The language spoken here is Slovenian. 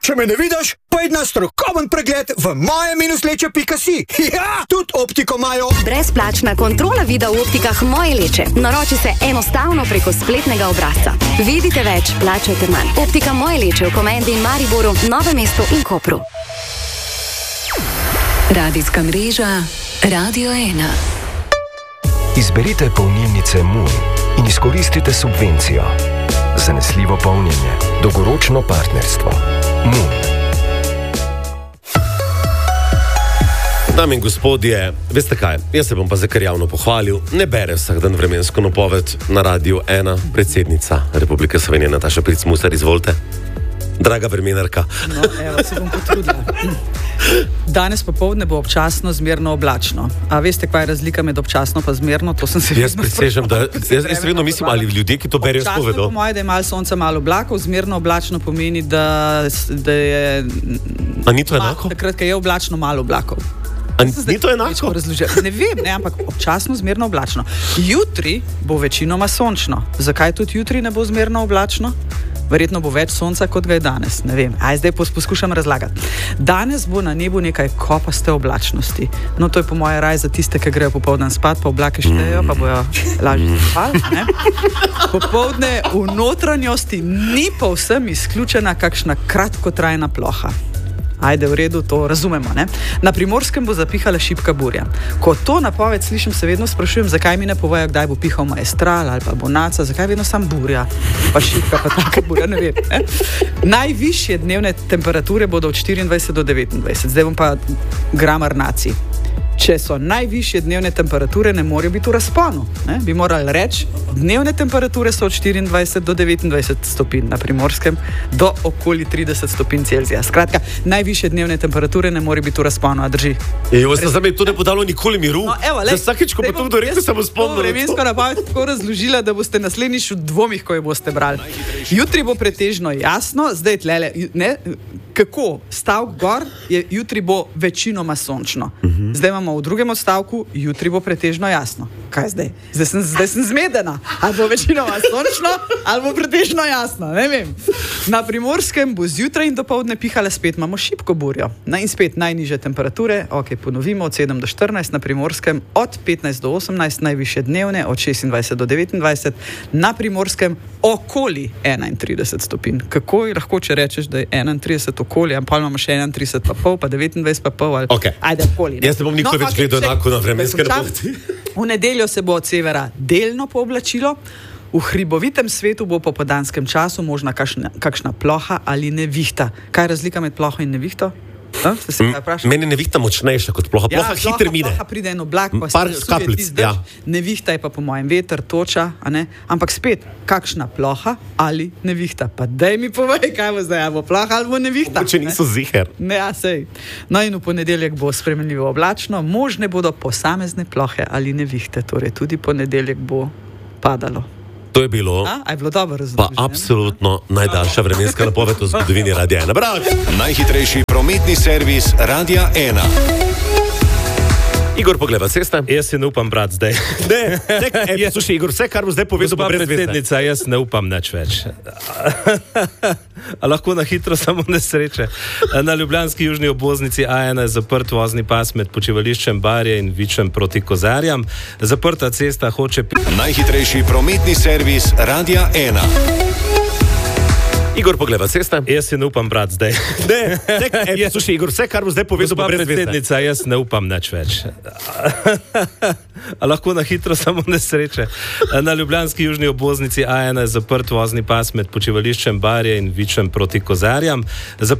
Če me ne vidiš, pojd na strokoven pregled v moje-leče.si. Ja, tudi optiko imajo. Brezplačna kontrola vida v optikah Moje Leče. Naroči se enostavno preko spletnega obrazca. Vidite več, plačajte manj. Optika Moje Leče v Komendi in Mariboru, Novem mestu in Kopru. Radijska mreža Radio 1. Izberite polnilnice Moon in izkoristite subvencijo. Zanesljivo polnjenje, dolgoročno partnerstvo. Moon. Dame in gospodje, veste kaj, jaz se bom pa zakaj javno pohvalil, ne bere vsak dan vremensko napoved na Radio 1, predsednica Republike Slovenije Nataša Pirc Musar, izvolite. Draga vremenarka. No, evo, se bom potrudila. Danes popoldne bo občasno zmerno oblačno. A veste, kaj je razlika med občasno pa zmerno? To sem se jaz presežem, da jaz vedno mislim, ali ljudje, ki to berijo, spovedo. Občasno po moje, da je malo sonca, malo oblakov, zmerno oblačno pomeni, da je... A ni to enako? Takrat, ko je oblačno, malo oblakov. Ni to enako? Ne vem, ne, ampak občasno zmerno oblačno. Jutri bo večinoma sončno. Zakaj tudi jutri ne bo zmerno oblačno? Verjetno bo več sonca, kot ga je danes. Ne vem. Zdaj poskušam razlagati. Danes bo na nebu nekaj kopaste oblačnosti. No, to je po moje raj za tiste, ki grejo popoldan spat, pa oblake štejejo, pa bojo lažje spali. Popoldne v notranjosti ni povsem izključena kakšna kratkotrajna ploha. Ajde, v redu, to razumemo, ne? Na Primorskem bo zapihala šibka burja. Ko to napoved slišim, se vedno sprašujem, zakaj mi ne povejo, kdaj bo pihal Maestral ali pa Bonaca, zakaj vedno sam burja, pa šibka, pa taka burja, ne vem. Ne? Najvišje dnevne temperature bodo od 24 do 29. Zdaj bom pa gramar nacij. Če so najvišje dnevne temperature, ne morajo biti v razponu. Ne? Bi morali reči, dnevne temperature so od 24 do 29 stopinj na Primorskem do okoli 30 stopinj Celzija. Skratka, najvišje dnevne temperature ne morajo biti v razponu, a drži. Jaz sem za me to ne podalo nikoli miru. No, evo, za vsakič, ko bo to kdo rekel, se bo spomnil. Vremensko napoved tako razložila, da boste naslednjič v dvomih, ko jo boste brali. Jutri bo pretežno jasno, zdaj tlele, ne, kako stavk gor, jutri bo večinoma sončno. Zdaj imamo v drugem odstavku, jutri bo pretežno jasno. Kaj zdaj? Zdaj sem zmedena. Ali bo večinoma sončno, ali bo pretežno jasno. Ne vem. Na Primorskem bo zjutraj in dopoldne pihala spet, imamo šibko burjo. In spet najnižje temperature, ponovimo, od 7 do 14, na Primorskem od 15 do 18, najvišje dnevne, od 26 do 29, na Primorskem okoli 31 stopinj. Kako je lahko, če rečeš, da je 31 okoli, pa imamo še 31 pa pol, pa 29 pa pol, ali ajde okoli. Jaz ne bom nikoli več gledal enako na vremenske napovedi. V nedeljo se bo od severa delno pooblačilo, v hribovitem svetu bo po popoldanskem času možna kakšna ploha ali nevihta. Kaj je razlika med ploho in nevihto? Meni je nevihta močnejša kot ploha. Ploha hitro mine. Ploha pride en oblak, pa par se zasuje kapljic, ja. Nevihta je pa po mojem veter, toča, a ne? Ampak spet, kakšna ploha ali nevihta? Pa daj mi povej, kaj bo zdaj, bo ploha ali bo nevihta? Če niso ziher. Ne, sej. No in v ponedeljek bo spremenljivo oblačno, možne bodo posamezne plohe ali nevihte, torej tudi ponedeljek bo padalo. To je bilo, je bilo dobro razloženo. Pa absolutno najdaljša vremenska napoved v zgodovini Radia 1. Bravo! Najhitrejši prometni servis Radia 1. Igor pogleda ceste. Jaz se ne upam brati zdaj. Slušaj, Igor, vse, kar bo zdaj povedal, bo brez predsednica, jaz ne upam nič več. A lahko na hitro samo nesreče. Na ljubljanski južni obvoznici A1 je zaprt vozni pas med počivališčem Barje in Vičem proti Kozarjam. Zaprta cesta hoče... Najhitrejši prometni servis Radia 1. Igor pogleda ceste. Jaz se ne upam brati zdaj. Slušaj, Igor, vse, kar bo zdaj povedal, bo brez predsednica, jaz ne upam nič več. A lahko na hitro samo nesreče. Na ljubljanski južni obvoznici A1 je zaprt vozni pas med počivališčem Barje in Vičem proti Kozarjam.